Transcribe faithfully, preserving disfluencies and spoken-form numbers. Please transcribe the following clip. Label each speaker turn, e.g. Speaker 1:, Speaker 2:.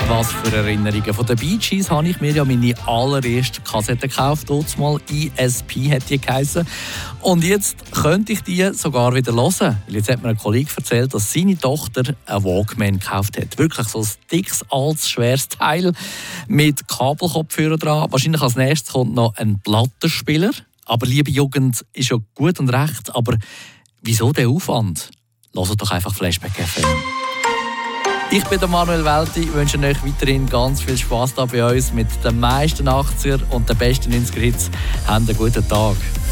Speaker 1: Was für Erinnerungen. Von den Bee Gees habe ich mir ja meine allererste Kassette gekauft. Dort mal E S P hat die geheissen. Und jetzt könnte ich die sogar wieder hören. Weil jetzt hat mir ein Kollege erzählt, dass seine Tochter einen Walkman gekauft hat. Wirklich so ein dickes, altes, schweres Teil mit Kabelkopfhörer dran. Wahrscheinlich als nächstes kommt noch ein Plattenspieler. Aber liebe Jugend, ist ja gut und recht. Aber wieso der Aufwand? Hört doch einfach Flashback F M. Ich bin der Manuel Welti, ich wünsche euch weiterhin ganz viel Spass da bei uns mit den meisten achtziger und den besten neunziger Hits. Habt einen guten Tag.